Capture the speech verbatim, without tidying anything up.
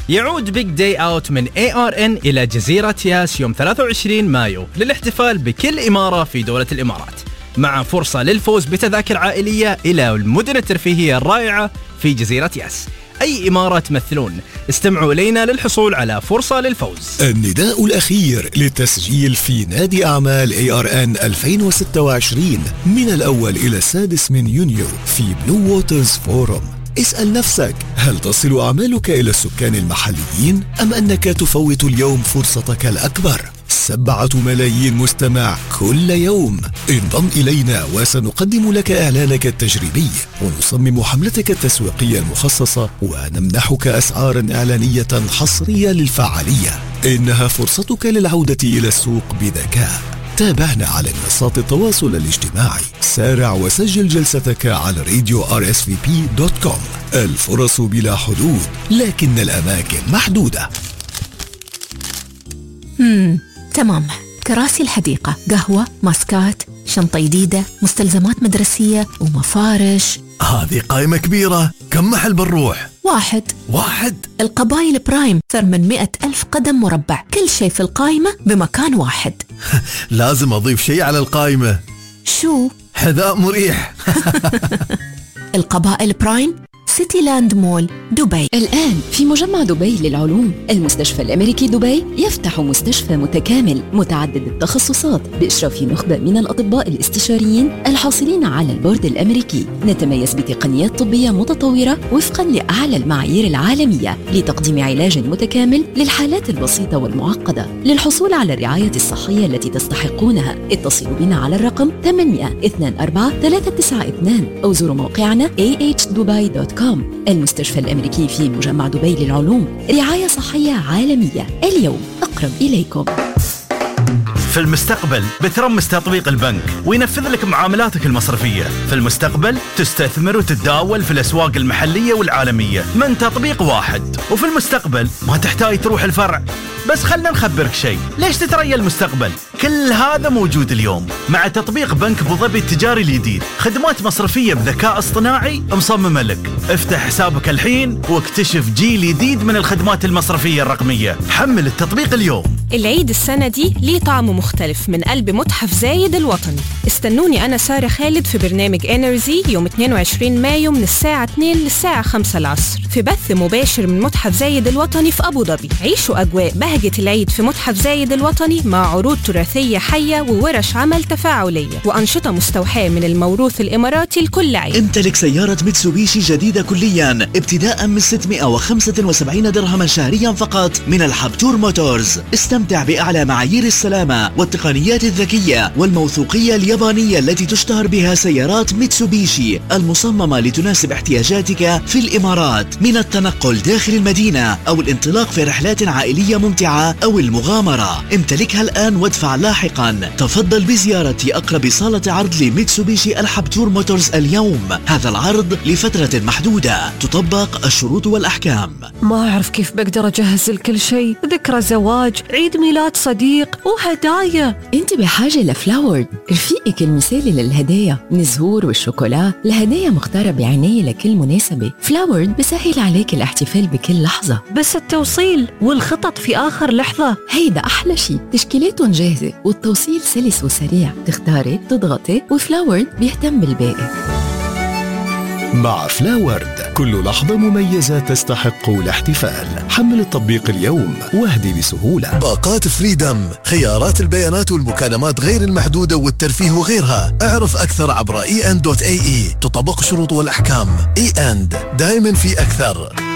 يعود بيج داي اوت من إيه آر إن إلى جزيرة ياس يوم ثلاثة وعشرين مايو للاحتفال بكل إمارة في دولة الإمارات، مع فرصة للفوز بتذاكر عائلية إلى المدن الترفيهية الرائعة في جزيرة ياس. أي إمارة تمثلون؟ استمعوا إلينا للحصول على فرصة للفوز. النداء الأخير للتسجيل في نادي أعمال إيه آر إن ألفين وستة وعشرين من الأول إلى السادس من يونيو في بلو ووترز فورم. اسأل نفسك، هل تصل أعمالك إلى السكان المحليين أم أنك تفوت اليوم فرصتك الأكبر؟ سبعة ملايين مستمع كل يوم. انضم إلينا وسنقدم لك إعلانك التجريبي ونصمم حملتك التسويقية المخصصة ونمنحك أسعارا إعلانية حصرية للفعالية. إنها فرصتك للعودة إلى السوق بذكاء. تابعنا على منصات التواصل الاجتماعي. سارع وسجل جلستك على راديو آر إس في بي دوت كوم. الفرص بلا حدود، لكن الأماكن محدودة. مم. تمام. كراسي الحديقة، قهوة، ماسكات، شنطة جديدة، مستلزمات مدرسية ومفارش. هذه قائمة كبيرة. كم محل بنروح؟ واحد واحد القبائل برايم، ثمانمائة ألف قدم مربع، كل شيء في القائمة بمكان واحد. لازم أضيف شيء على القائمة. شو؟ حذاء مريح. القبائل برايم، سيتي لاند مول، دبي. الآن في مجمع دبي للعلوم، المستشفى الأمريكي دبي يفتح مستشفى متكامل متعدد التخصصات بإشراف نخبة من الأطباء الاستشاريين الحاصلين على البورد الأمريكي. نتميز بتقنيات طبية متطورة وفقا لأعلى المعايير العالمية لتقديم علاج متكامل للحالات البسيطة والمعقدة. للحصول على الرعاية الصحية التي تستحقونها اتصلوا بنا على الرقم ثمانية اثنين أربعة ثلاثة تسعة اثنين أو زوروا موقعنا إيه إتش دبي دوت كوم. المستشفى الأمريكي في مجمع دبي للعلوم، رعاية صحية عالمية اليوم أقرب إليكم. في المستقبل بترمس تطبيق البنك وينفذ لك معاملاتك المصرفية. في المستقبل تستثمر وتتداول في الأسواق المحلية والعالمية من تطبيق واحد. وفي المستقبل ما تحتاج تروح الفرع. بس خلنا نخبرك شيء، ليش تتريا المستقبل؟ كل هذا موجود اليوم مع تطبيق بنك أبو ظبي التجاري الجديد. خدمات مصرفية بذكاء اصطناعي مصممة لك. افتح حسابك الحين واكتشف جيل جديد من الخدمات المصرفية الرقمية. حمل التطبيق اليوم. العيد السنة دي ليه طعم مختلف من قلب متحف زايد الوطني. استنوني أنا سارة خالد في برنامج إنرجي يوم اثنين وعشرين مايو من الساعة اثنين للساعة خمسة العصر في بث مباشر من متحف زايد الوطني في أبو ظبي. عيشوا أجواء بهجة العيد في متحف زايد الوطني مع عروض تراثية حية وورش عمل تفاعلية وأنشطة مستوحاة من الموروث الإماراتي لكل عيد. امتلك سيارة ميتسوبيشي جديدة كليا ابتداء من ستمائة وخمسة وسبعين درهما شهريا فقط من الحبتور موتورز. استمتع بأعلى معايير السلامة والتقنيات الذكية والموثوقية اليابانية التي تشتهر بها سيارات ميتسوبيشي المصممة لتناسب احتياجاتك في الإمارات، من التنقل داخل المدينة أو الانطلاق في رحلات عائلية ممتعة أو المغامرة. امتلكها الآن وادفع لاحقا. تفضل بزيارة أقرب صالة عرض لميتسوبيشي الحبتور موتورز اليوم. هذا العرض لفترة محدودة، تطبق الشروط والأحكام. ما أعرف كيف بقدر أجهز لكل شيء، ذكرى زواج، عيد ميلاد صديق وهدايا. انت بحاجة لفلاورد، رفيقك المثالي للهدايا، من الزهور والشوكولا لهدايا مختارة بعناية لكل مناسبة. فلاورد بسهل عليك الاحتفال بكل لحظة، بس التوصيل والخطط في آخر لحظة هيدا أحلى شيء. تشكيلاتهم جاهزة والتوصيل سلس وسريع، تختاري تضغطي وفلاورد بيهتم بالباقي. مع فلاورد كل لحظة مميزة تستحق الاحتفال. حمل التطبيق اليوم واهدي بسهولة. باقات فريدم، خيارات البيانات والمكالمات غير المحدودة والترفيه وغيرها. اعرف أكثر عبر إي إن دوت إيه إي. تطبق الشروط والأحكام. إي إن دائما في أكثر.